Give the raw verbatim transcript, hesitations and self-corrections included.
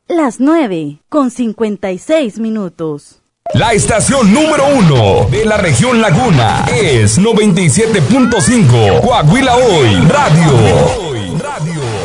Las nueve con cincuenta y seis minutos. La estación número uno de la región Laguna es noventa y siete punto cinco Coahuila Hoy Radio. Radio.